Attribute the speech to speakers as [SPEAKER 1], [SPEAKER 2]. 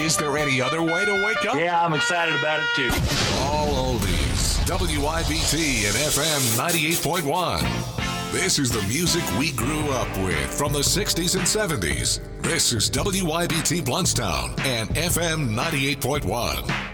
[SPEAKER 1] Is there any other way to wake up?
[SPEAKER 2] Yeah, I'm excited about it too.
[SPEAKER 1] All oldies. WIBT and FM 98.1. This is the music we grew up with from the 60s and 70s. This is WIBT Bluntstown and FM 98.1.